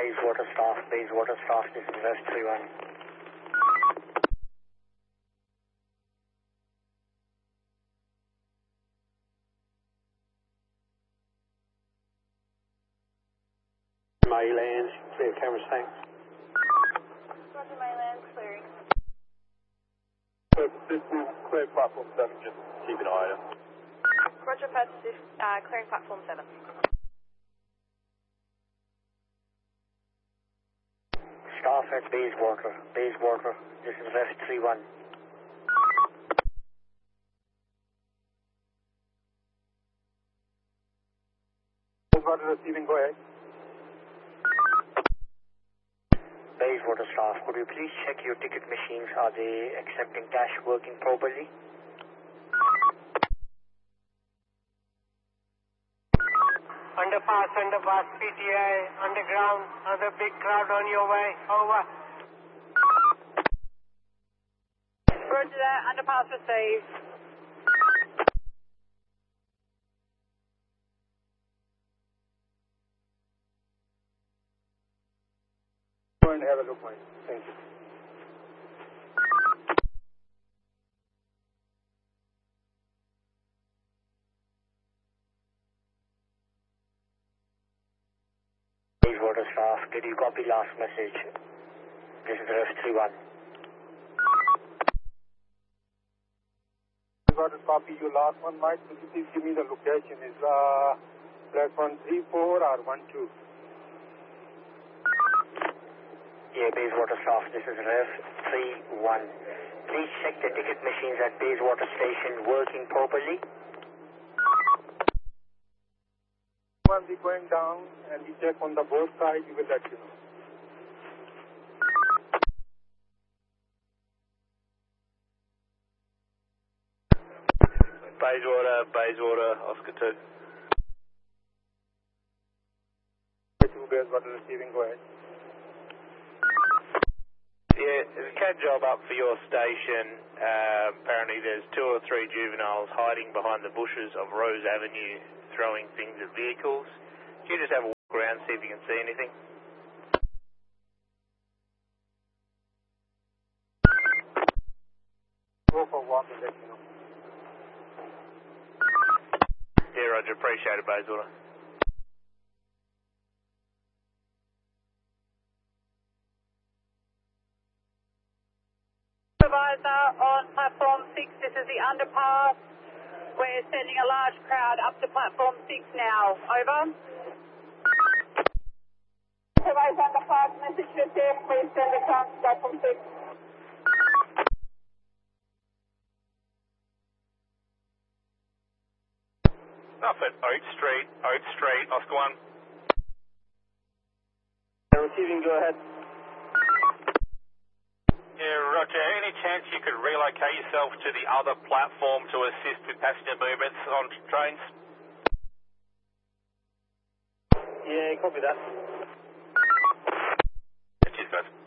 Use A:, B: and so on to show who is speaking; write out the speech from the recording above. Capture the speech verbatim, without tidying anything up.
A: Bayswater staff, Bayswater staff, this is West three one.
B: Maylands, clear cameras, thanks.
C: Roger, Maylands, clearing.
B: Clear, clear platform seven, just keep an eye on it.
C: Roger, Pacific, uh, clearing platform seven.
A: Staff at Bayswater, Bayswater, this is West three one.
B: Bayswater receiving, go ahead.
A: Bayswater staff, could you please check your ticket machines? Are they accepting cash working properly?
D: Underpass, underpass, P T I, underground, other big crowd on your way, over.
C: Roger that, underpass received.
B: Go and have a look, mate. Thank you.
A: Bayswater staff, did you copy last message? This is West three one.
B: Bayswater copy your last one, mate. Could you please give me the location? Is uh, platform three four or one two?
A: Yeah, Bayswater staff, this is Rev three one. Please check the ticket machines at Bayswater station working properly.
B: Once we going down and we check on the both sides, we will let you know.
E: Bayswater, Bayswater, Oscar two.
B: two Bayswater receiving, go ahead.
E: Yeah, there's a CAD job up for your station. Uh, apparently there's two or three juveniles hiding behind the bushes of Rose Avenue, throwing things at vehicles. Can you just have a walk around, see if you can see anything?
B: Go for one, we'll let you know.
E: Yeah, Roger, appreciate it, Bayswater.
C: Supervisor on platform six, this is the underpass. We're sending a large crowd up to platform six now. Over. Supervisor underpass, message received. Please send the crowd to platform six.
E: Up at Oak Street, Oak Street, Oscar one.
B: Receiving, go ahead.
E: Yeah, Roger, any chance you could relocate yourself to the other platform to assist with passenger movements on trains?
B: Yeah, copy that.
E: Cheers, guys.